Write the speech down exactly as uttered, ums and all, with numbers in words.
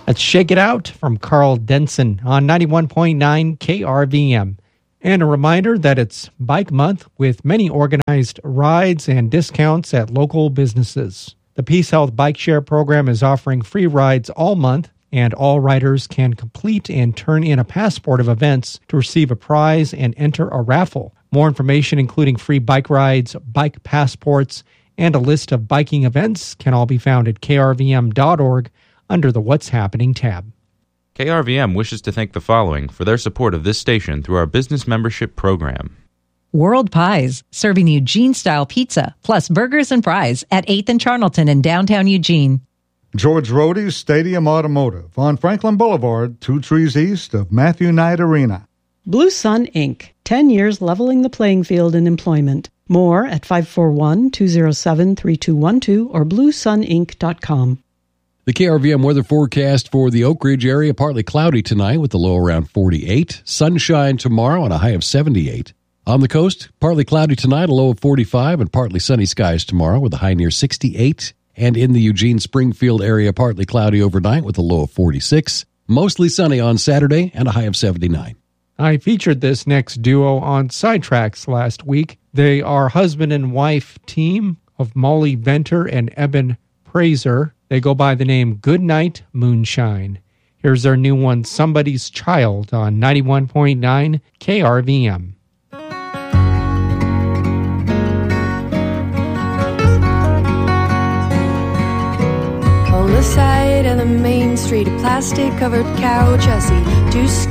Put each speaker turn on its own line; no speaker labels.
Let's Shake It Out from Carl Denson on ninety-one point nine K R V M. And a reminder that it's Bike Month with many organized rides and discounts at local businesses. The Peace Health Bike Share program is offering free rides all month, and all riders can complete and turn in a passport of events to receive a prize and enter a raffle. More information, including free bike rides, bike passports, and a list of biking events, can all be found at k r v m dot org under the What's Happening tab.
K R V M wishes to thank the following for their support of this station through our business membership program.
World Pies, serving Eugene-style pizza, plus burgers and fries at eighth and Charnelton in downtown Eugene.
George Rohde's Stadium Automotive on Franklin Boulevard, two trees east of Matthew Knight Arena.
Blue Sun Incorporated, ten years leveling the playing field in employment. More at five four one, two oh seven, three two one two or blue sun inc dot com.
The K R V M weather forecast for the Oak Ridge area, partly cloudy tonight with a low around forty-eight. Sunshine tomorrow and a high of seventy-eight. On the coast, partly cloudy tonight, a low of forty-five, and partly sunny skies tomorrow with a high near sixty-eight. And in the Eugene-Springfield area, partly cloudy overnight with a low of forty-six. Mostly sunny on Saturday and a high of seventy-nine.
I featured this next duo on Sidetracks last week. They are husband and wife team of Molly Venter and Eben Praiser. They go by the name Goodnight Moonshine. Here's their new one, Somebody's Child, on ninety-one point nine K R V M.
On the side of the main street, a plastic-covered couch, I see two